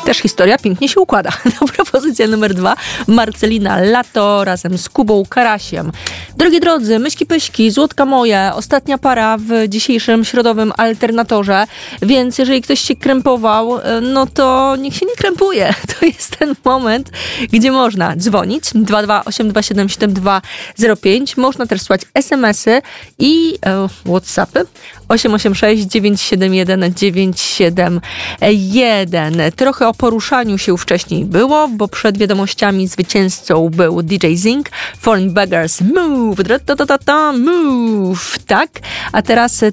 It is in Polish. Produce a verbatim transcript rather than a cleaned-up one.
Też historia pięknie się układa. To propozycja numer dwa. Marcelina Lato razem z Kubą Karasiem. Drogie drodzy, myśki pyśki, złotka moje, ostatnia para w dzisiejszym środowym alternatorze, więc jeżeli ktoś się krępował, no to niech się nie krępuje. To jest ten moment, gdzie można dzwonić dwa dwa osiem dwa siedem siedem dwa zero pięć. Można też słuchać es em esy i e, WhatsAppy osiem osiem sześć dziewięć siedem jeden dziewięć siedem jeden. Trochę o poruszaniu się wcześniej było, bo przed wiadomościami zwycięzcą był D J Zing, Foreign Beggars, Move, ta, ta, ta, ta, move, tak? A teraz